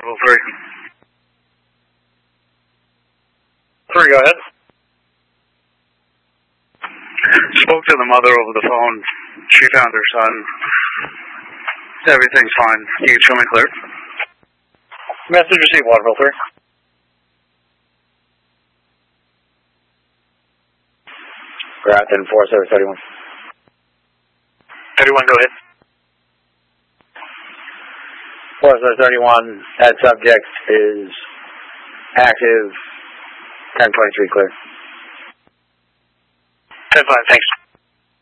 Waterville 3. 3, go ahead. Spoke to the mother over the phone. She found her son. Everything's fine. You can show me clear. Message received, Waterville 3. Grafton 4731. 31, go ahead. 4731, that subject is active. 1023 clear. 10-5, thanks.